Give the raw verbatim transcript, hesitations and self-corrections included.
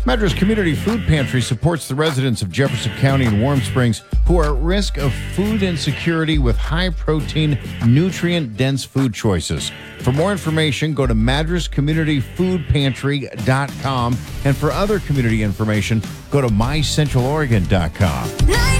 Madras Community Food Pantry supports the residents of Jefferson County and Warm Springs who are at risk of food insecurity with high-protein, nutrient-dense food choices. For more information, go to madras community food pantry dot com. And for other community information, go to my central oregon dot com.